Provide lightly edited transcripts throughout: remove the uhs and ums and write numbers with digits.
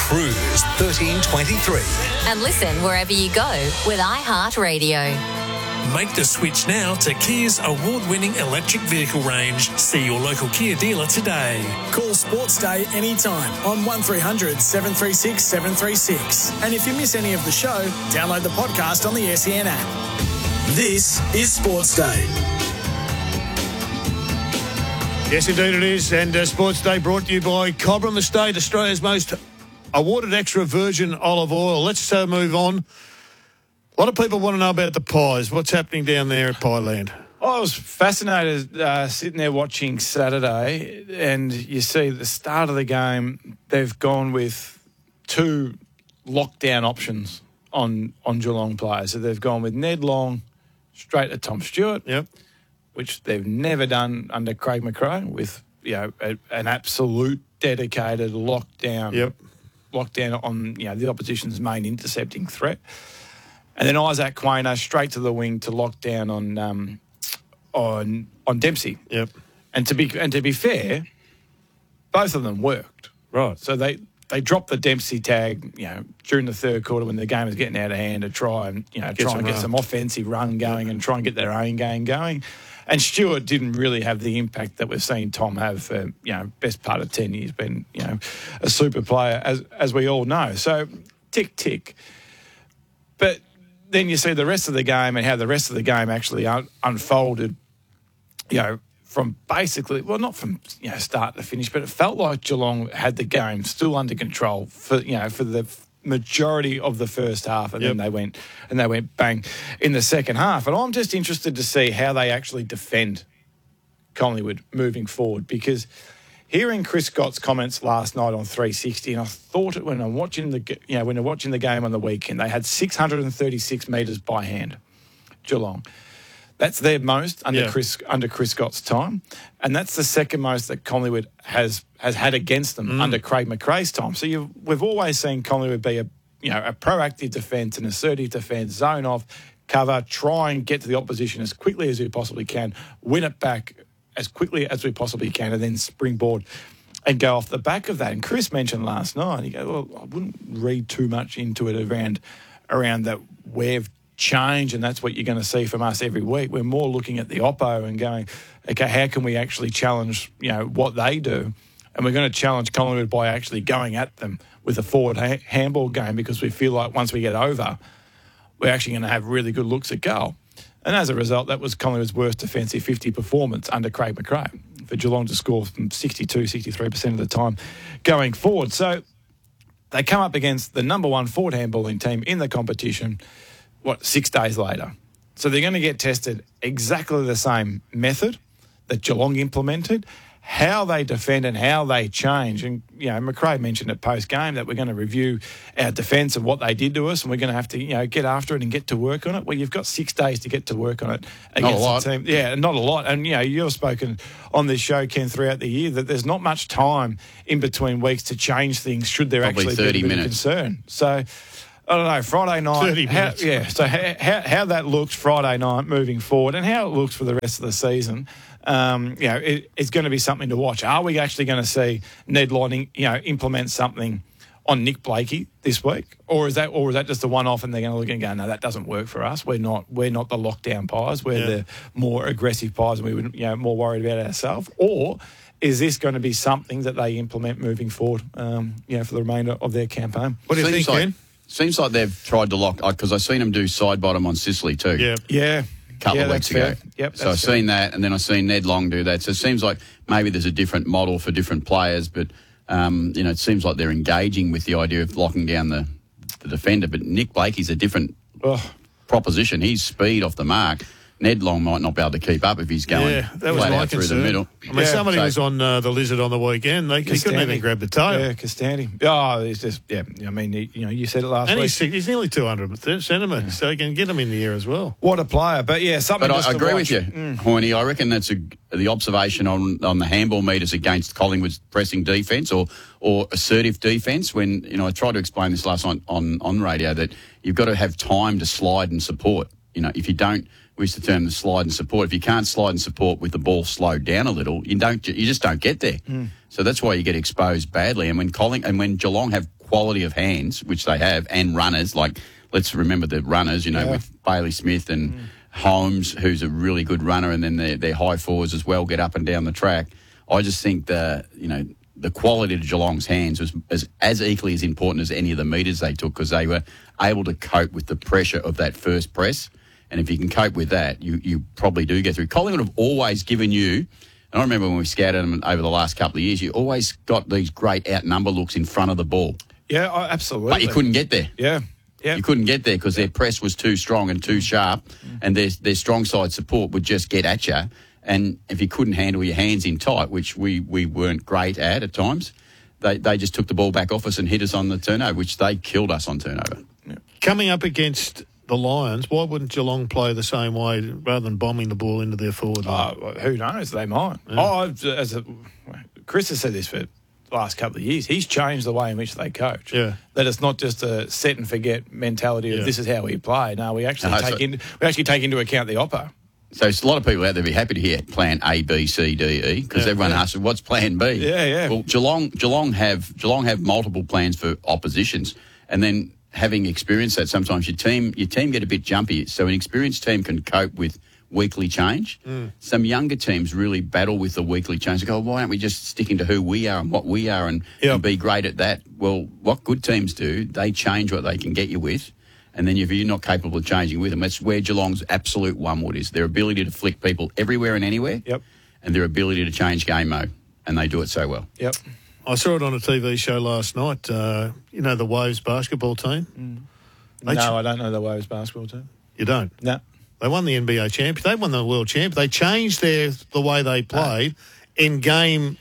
Cruise 1323. And listen wherever you go with iHeartRadio. Make the switch now to Kia's award-winning electric vehicle range. See your local Kia dealer today. Call Sports Day anytime on 1300 736 736. And if you miss any of the show, download the podcast on the SEN app. This is Sports Day. Yes, indeed it is. And Sports Day brought to you by Cobram Estate, Australia's most awarded extra virgin olive oil. Let's move on. A lot of people want to know about the Pies. What's happening down there at Pieland? I was fascinated sitting there watching Saturday, and you see at the start of the game, they've gone with two lockdown options on Geelong players. So they've gone with Ned Long straight to Tom Stewart, yep, which they've never done under Craig McRae, with an absolute dedicated lockdown on the opposition's main intercepting threat. And then Isaac Quainer straight to the wing to lock down on Dempsey. Yep. And to be fair, both of them worked. Right. So they dropped the Dempsey tag, during the third quarter when the game was getting out of hand to try and get some offensive run going and try and get their own game going. And Stewart didn't really have the impact that we've seen Tom have for, best part of 10 years, been, a super player, as we all know. So, tick. But then you see the rest of the game and how the rest of the game actually unfolded, from basically, well, not from start to finish, but it felt like Geelong had the game still under control for the majority of the first half, and then they went bang in the second half. And I'm just interested to see how they actually defend Collingwood moving forward, because hearing Chris Scott's comments last night on 360, and I thought it when I'm watching the game on the weekend, they had 636 metres by hand, Geelong. That's their most under Chris Scott's time, and that's the second most that Collingwood has had against them under Craig McRae's time. So we've always seen Collingwood be a proactive defence, an assertive defence, zone off, cover, try and get to the opposition as quickly as we possibly can, win it back as quickly as we possibly can, and then springboard and go off the back of that. And Chris mentioned last night, he goes, well, I wouldn't read too much into it around that we've changed, and that's what you're going to see from us every week. We're more looking at the oppo and going, okay, how can we actually challenge, what they do? And we're going to challenge Collingwood by actually going at them with a forward handball game, because we feel like once we get over, we're actually going to have really good looks at goal. And as a result, that was Collingwood's worst defensive 50 performance under Craig McRae, for Geelong to score from 62, 63% of the time going forward. So they come up against the number one forward handballing team in the competition, 6 days later. So they're going to get tested exactly the same method that Geelong implemented, how they defend and how they change. And, McRae mentioned at post-game that we're going to review our defence and what they did to us, and we're going to have to, get after it and get to work on it. Well, you've got 6 days to get to work on it against the team. Yeah, not a lot. And, you've spoken on this show, Ken, throughout the year that there's not much time in between weeks to change things should there probably actually 30 be a bit of minutes. concern. So, I don't know, Friday night. 30 minutes. So how that looks Friday night moving forward, and how it looks for the rest of the season, it's going to be something to watch. Are we actually going to see Ned Long, implement something on Nick Blakey this week, or is that just a one-off, and they're going to look and go, no, that doesn't work for us. We're not the lockdown Pies. We're the more aggressive Pies, and we would more worried about ourselves. Or is this going to be something that they implement moving forward, for the remainder of their campaign? What do you think, Ken? Seems like they've tried to lock, because I've seen them do side bottom on Sicily too. Yeah. A couple of weeks ago. Yep. So I've seen that, and then I've seen Ned Long do that. So it seems like maybe there's a different model for different players, but it seems like they're engaging with the idea of locking down the defender. But Nick Blakey's a different proposition. He's speed off the mark. Ned Long might not be able to keep up if he's going that was flat my out through concern. the middle. I mean, somebody was on the Lizard on the weekend. He couldn't even grab the tail. Yeah, Castani. Oh, it's just, I mean, you said it last week. And he's nearly 200 centimetres, so he can get him in the air as well. What a player. But, something But just I to agree watch. with you, Horny. I reckon that's the observation on the handball meters against Collingwood's pressing defence or assertive defence. When, I tried to explain this last night on radio, that you've got to have time to slide and support. If you don't, we used to term the slide and support. If you can't slide and support with the ball slowed down a little, you just don't get there. So that's why you get exposed badly. And when Geelong have quality of hands, which they have, and runners, like let's remember the runners, with Bailey Smith and Holmes, who's a really good runner, and then their high forwards as well get up and down the track. I just think the quality of Geelong's hands was as equally as important as any of the metres they took, because they were able to cope with the pressure of that first press. And if you can cope with that, you probably do get through. Collingwood have always given you, and I remember when we scouted them over the last couple of years, you always got these great outnumber looks in front of the ball. Yeah, absolutely. But you couldn't get there. Yeah. Yep. You couldn't get there because their press was too strong and too sharp, and their strong side support would just get at you. And if you couldn't handle your hands in tight, which we weren't great at times, they just took the ball back off us and hit us on the turnover, which they killed us on turnover. Yeah. Coming up against the Lions, why wouldn't Geelong play the same way rather than bombing the ball into their forward line? Who knows? They might. Yeah. Chris has said this for the last couple of years. He's changed the way in which they coach. Yeah. That it's not just a set and forget mentality of this is how we play. No, we actually take into account the oppo. So a lot of people out there be happy to hear plan A, B, C, D, E, because everyone asks, what's plan B? Yeah. Well, Geelong have multiple plans for oppositions, and then having experienced that, sometimes your team get a bit jumpy. So an experienced team can cope with weekly change. Some younger teams really battle with the weekly change. They go, why aren't we just sticking to who we are and what we are and be great at that? Well, what good teams do, they change what they can get you with. And then if you're not capable of changing with them, that's where Geelong's absolute one-wood is. Their ability to flick people everywhere and anywhere, and their ability to change game mode. And they do it so well. Yep. I saw it on a TV show last night. The Waves basketball team? I don't know the Waves basketball team. You don't? No. They won the NBA championship. They won the world championship. They changed the way they played in game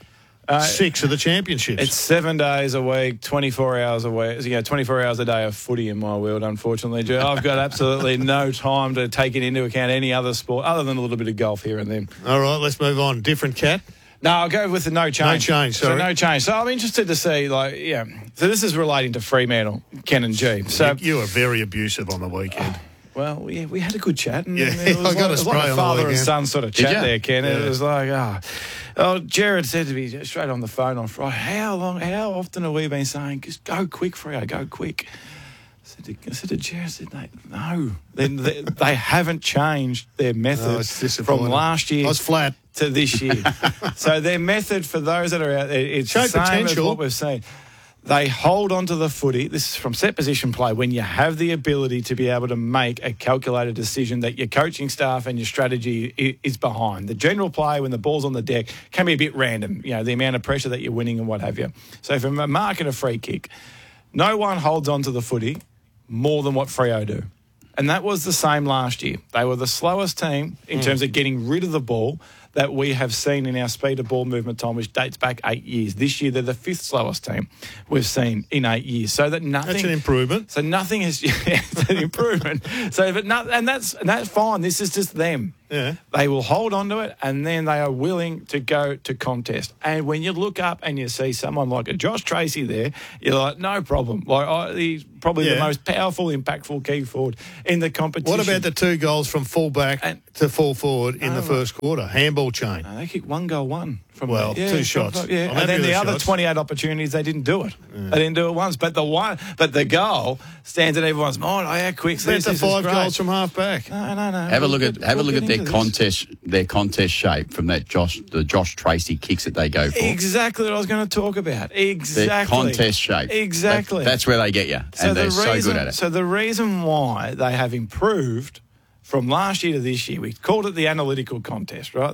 6 of the championships. It's 7 days a week, 24 hours a week. 24 hours a day of footy in my world, unfortunately. I've got absolutely no time to take it into account any other sport other than a little bit of golf here and there. All right, let's move on. Different cat? No, I'll go with the no change. No change, sorry. So no change. So I'm interested to see, So this is relating to Fremantle, Ken and G. So you were very abusive on the weekend. Well, we had a good chat. And I got a spray on the father weekend. and son sort of chat there, Ken. Yeah. It was like, Jared said to me straight on the phone on Friday, how often have we been saying, just go quick, Freo, go quick? I said to Jared, no. They haven't changed their method from last year I was flat. to this year. So their method, for those that are out there, it's the same potential. as what we've seen. They hold onto the footy. This is from set position play, when you have the ability to be able to make a calculated decision that your coaching staff and your strategy is behind. The general play, when the ball's on the deck, can be a bit random, the amount of pressure that you're winning and what have you. So from a mark and a free kick, no one holds onto the footy more than what Freo do. And that was the same last year. They were the slowest team in terms of getting rid of the ball that we have seen in our speed of ball movement time, which dates back 8 years. This year, they're the 5th slowest team we've seen in 8 years. So that nothing... That's an improvement. So nothing has... it's an improvement. And that's fine. This is just them. Yeah. They will hold on to it, and then they are willing to go to contest. And when you look up and you see someone like a Josh Tracy there, you're like, no problem. He's probably the most powerful, impactful key forward in the competition. What about the 2 goals from full back to full forward in the first quarter? Handball chain. They kicked 1 goal, 1. 2 shots. And then the other 28 opportunities, they didn't do it. They didn't do it once. But the goal stands in everyone's mind. Oh, how quick this is. 5 goals from half back. No. Have a look at their contest shape from the Josh Tracy kicks that they go for. Exactly what I was going to talk about. Exactly. Their contest shape. Exactly. That's where they get you. And they're so good at it. So the reason why they have improved from last year to this year, we called it the analytical contest, right?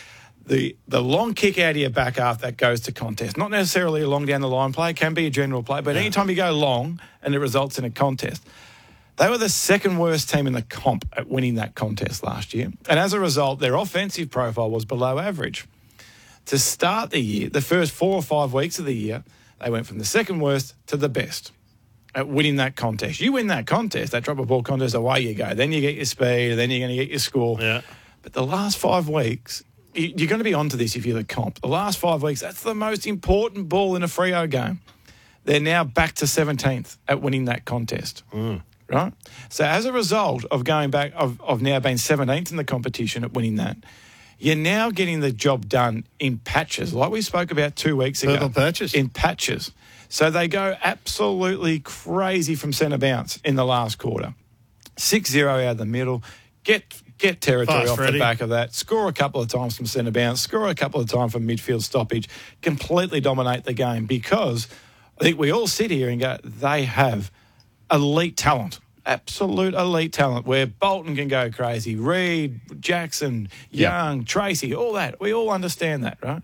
The long kick out of your back half that goes to contest. Not necessarily a long down the line play, can be a general play, but anytime you go long and it results in a contest. They were the second worst team in the comp at winning that contest last year. And as a result, their offensive profile was below average. To start the year, the first 4 or 5 weeks of the year, they went from the second worst to the best at winning that contest. You win that contest, that drop of ball contest, away you go. Then you get your speed, and then you're going to get your score. Yeah. But the last 5 weeks, you're going to be onto this if you're the comp. The last 5 weeks, that's the most important ball in a Freo game. They're now back to 17th at winning that contest. Right? So as a result of going back, of now being 17th in the competition at winning that, you're now getting the job done in patches, like we spoke about 2 weeks ago. Purple patches. In patches. So they go absolutely crazy from centre bounce in the last quarter. 6-0 out of the middle. Get territory Fast, off Freddie. the back of that. Score a couple of times from centre bounce. Score a couple of times from midfield stoppage. Completely dominate the game because I think we all sit here and go, they have elite talent. Absolute elite talent where Bolton can go crazy. Reid, Jackson, Young, Tracy, all that. We all understand that, right?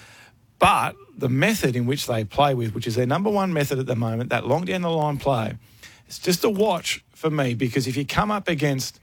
But the method in which they play with, which is their number one method at the moment, that long down the line play, it's just a watch for me because if you come up against,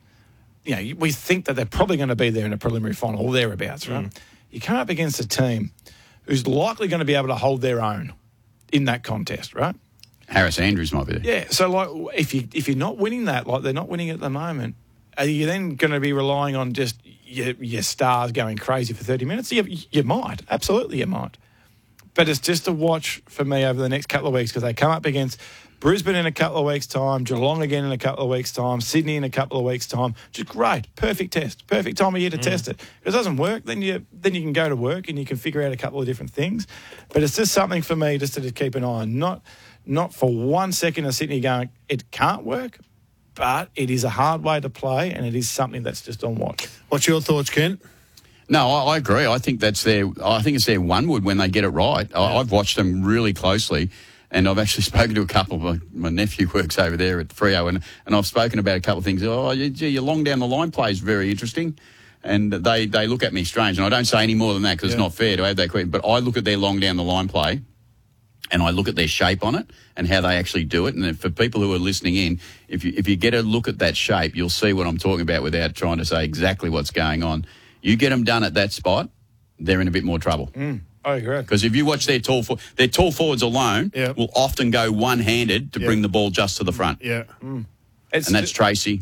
we think that they're probably going to be there in a preliminary final or thereabouts, right? You come up against a team who's likely going to be able to hold their own in that contest, right? Harris Andrews might be there. Yeah, so like if you're not winning that, like they're not winning at the moment, are you then going to be relying on just your stars going crazy for 30 minutes? You might, absolutely you might. But it's just a watch for me over the next couple of weeks because they come up against Brisbane in a couple of weeks' time, Geelong again in a couple of weeks' time, Sydney in a couple of weeks' time. Just great, perfect test, perfect time of year to test it. If it doesn't work, then you can go to work and you can figure out a couple of different things. But it's just something for me just to just keep an eye on. Not for 1 second of sitting here going, it can't work, but it is a hard way to play and it is something that's just on watch. What's your thoughts, Kent? No, I agree. I think it's their OneWood when they get it right. I've watched them really closely, and I've actually spoken to a couple. My nephew works over there at Freo, and I've spoken about a couple of things. Your long down the line play is very interesting, and they look at me strange. And I don't say any more than that because it's not fair to have that question. But I look at their long down the line play, and I look at their shape on it and how they actually do it. And for people who are listening in, if you get a look at that shape, you'll see what I'm talking about without trying to say exactly what's going on. You get them done at that spot, they're in a bit more trouble. I agree. Because if you watch their tall forwards alone will often go one-handed to bring the ball just to the front. Yeah. And that's Tracy.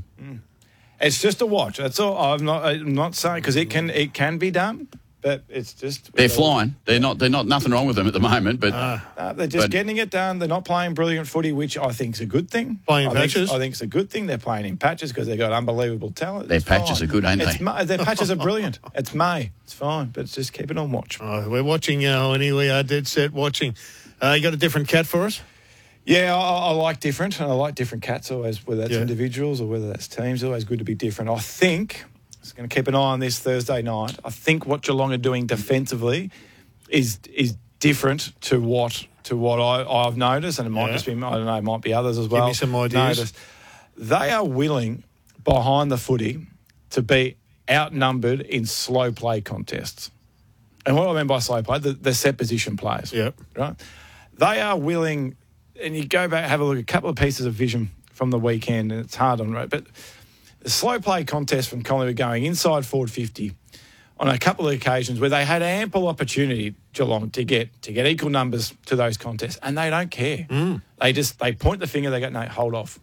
It's just a watch. That's all. I'm not saying because it can be done, but it's just they're flying. They're not nothing wrong with them at the moment, but they're just getting it done. They're not playing brilliant footy, which I think is a good thing. Playing in patches. I think it's a good thing. They're playing in patches because they've got unbelievable talent. Their patches are good, ain't they? Their patches are brilliant. It's May. It's fine, but just keep it on watch. Oh, we're watching we are dead set watching. You got a different cat for us? Yeah, I like different, and I like different cats always, whether that's individuals or whether that's teams. It's always good to be different. I think, I'm just going to keep an eye on this Thursday night, I think what Geelong are doing defensively is different to what I've noticed, and it might just be, I don't know, it might be others as well. Give me some ideas. They are willing, behind the footy, to be outnumbered in slow play contests. And what I mean by slow play, the set position players. Yep. Right? They are willing, and you go back, have a look at a couple of pieces of vision from the weekend, and it's hard on road, but the slow play contest from Collingwood going inside forward 50 on a couple of occasions where they had ample opportunity, Geelong, to get equal numbers to those contests, and they don't care. They point the finger, they go, no, hold off,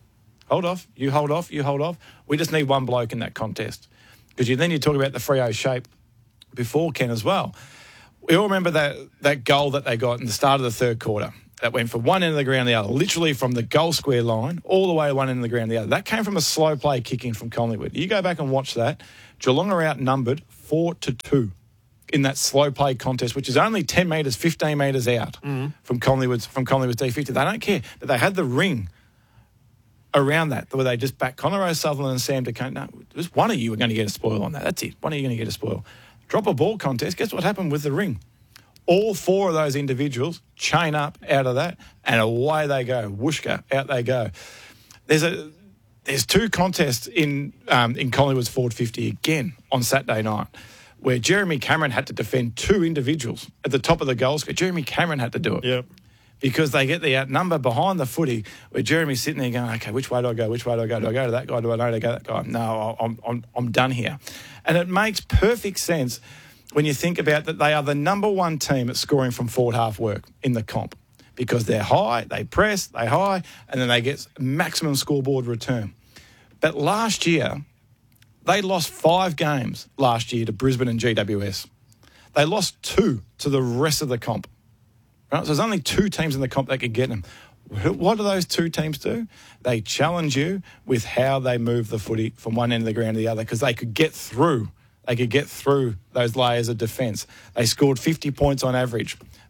you hold off. We just need one bloke in that contest. Because then you talk about the Freo shape before, Ken, as well. We all remember that goal that they got in the start of the third quarter that went from one end of the ground to the other, literally from the goal square line all the way to one end of the ground to the other. That came from a slow play kick-in from Collingwood. You go back and watch that. Geelong are outnumbered 4-2 in that slow play contest, which is only 10 metres, 15 metres out from Collingwood's D50. They don't care. But they had the ring around that, where they just backed Connor O'Sullivan and Sam DeCone. No, just one of you are going to get a spoil on that. That's it. One of you are going to get a spoil. Drop a ball contest. Guess what happened with the ring? All four of those individuals chain up out of that, and away they go. Whooshka, out they go. There's two contests in Collingwood's forward 50 again on Saturday night, where Jeremy Cameron had to defend two individuals at the top of the goal square. Jeremy Cameron had to do it. Yep. Because they get the outnumber behind the footy, where Jeremy's sitting there going, okay, which way do I go? Which way do I go? Do I go to that guy? Do I know to go to that guy? No, I'm done here. And it makes perfect sense when you think about that they are the number one team at scoring from forward half work in the comp, because they're high, they press, they high, and then they get maximum scoreboard return. But last year, they lost 5 games last year to Brisbane and GWS. They lost 2 to the rest of the comp. Right? So there's only 2 teams in the comp that could get them. What do those 2 teams do? They challenge you with how they move the footy from one end of the ground to the other, because they could get through. They could get through those layers of defence. They scored 50 points on average.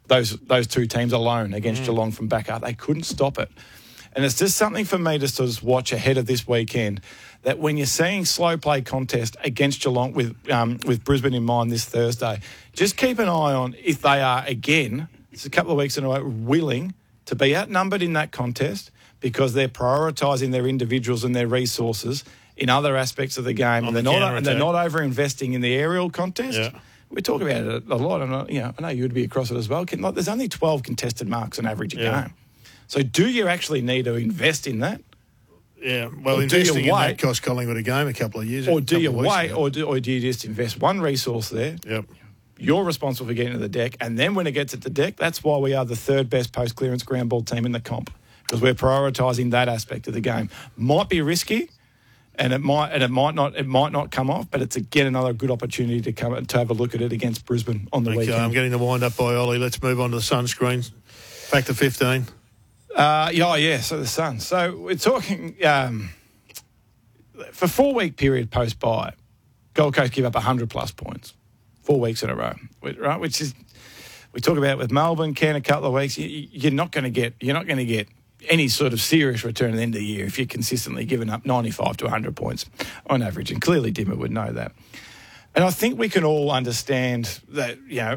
those two teams alone against Geelong from back up. They couldn't stop it. And it's just something for me to sort of watch ahead of this weekend, that when you're seeing slow play contest against Geelong with Brisbane in mind this Thursday, just keep an eye on if they are, again, it's a couple of weeks in a row, willing to be outnumbered in that contest because they're prioritising their individuals and their resources in other aspects of the game. And they're not over-investing in the aerial contest. Yeah. We talk about it a lot, and I know you'd be across it as well. Like, there's only 12 contested marks on average a game. So do you actually need to invest in that? Yeah, well, investing in that cost Collingwood a game a couple of years ago. Or do you wait, or do you just invest one resource there? Yep. You're responsible for getting to the deck, and then when it gets at the deck, that's why we are the third best post-clearance ground ball team in the comp, because we're prioritising that aspect of the game. Might be risky, and it might not come off, but it's again another good opportunity to have a look at it against Brisbane on the weekend. I'm getting the wind up by Ollie. Let's move on to the sunscreen. Back to 15. So the Suns. So we're talking for 4-week period post-bye, Gold Coast give up 100-plus points 4 weeks in a row, right? Which is, we talk about it with Melbourne, Cairn a couple of weeks. You're not going to get any sort of serious return at the end of the year if you're consistently giving up 95 to 100 points on average, and clearly Dimmer would know that. And I think we can all understand that,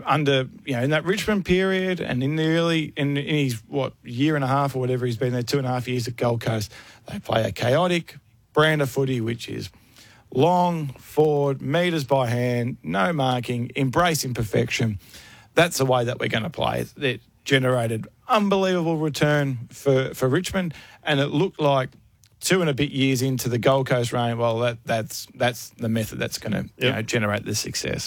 in that Richmond period and in his year and a half or whatever he's been there, 2.5 years at Gold Coast, they play a chaotic brand of footy, which is long, forward, metres by hand, no marking, embrace imperfection. That's the way that we're going to play. It generated unbelievable return for Richmond, and it looked like 2 and a bit years into the Gold Coast reign, well, that's the method that's going to generate the success.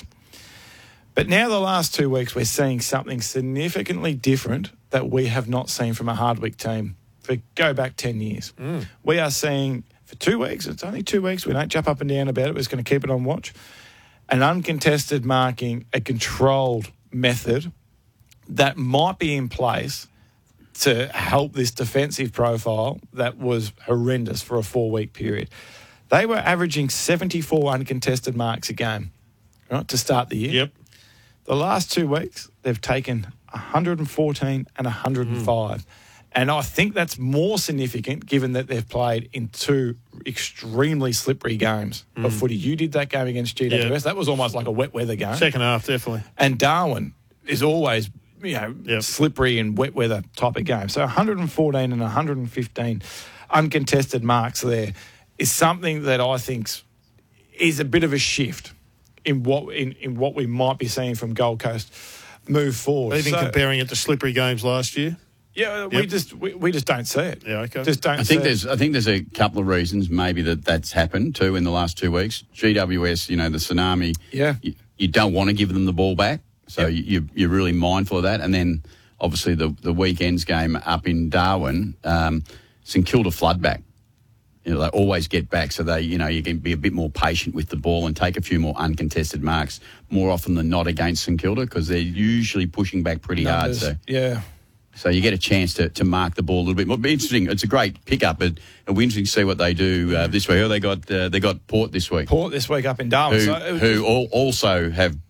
But now the last 2 weeks, we're seeing something significantly different that we have not seen from a Hardwick team for go back 10 years. We are seeing, for 2 weeks, it's only 2 weeks, we don't jump up and down about it, we're just going to keep it on watch, an uncontested marking, a controlled method that might be in place to help this defensive profile that was horrendous for a 4-week period. They were averaging 74 uncontested marks a game, right, to start the year. Yep. The last 2 weeks, they've taken 114 and 105. And I think that's more significant given that they've played in 2 extremely slippery games of footy. You did that game against GWS. Yep. That was almost like a wet weather game. Second half, definitely. And Darwin is always slippery and wet weather type of game. So 114 and 115 uncontested marks there is something that I think is a bit of a shift in what we might be seeing from Gold Coast move forward. Even comparing it to slippery games last year? Yeah, we just don't see it. Yeah, okay. I think there's a couple of reasons maybe that's happened too in the last 2 weeks. GWS, the tsunami. Yeah. You don't want to give them the ball back. So you're really mindful of that. And then, obviously, the weekend's game up in Darwin, St Kilda flood back. They always get back, so you can be a bit more patient with the ball and take a few more uncontested marks more often than not against St Kilda because they're usually pushing back pretty hard. So you get a chance to mark the ball a little bit more. It'll be interesting. It's a great pickup, but it'll be interesting to see what they do this week. They got Port this week. Port this week up in Darwin. Who also have